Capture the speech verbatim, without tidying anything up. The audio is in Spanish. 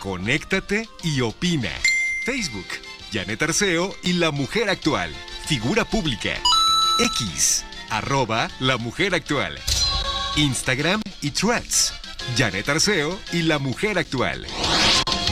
Conéctate y opina. Facebook, Janet Arceo y La Mujer Actual. Figura pública. X, arroba La Mujer Actual. Instagram y Threads, Janet Arceo y La Mujer Actual.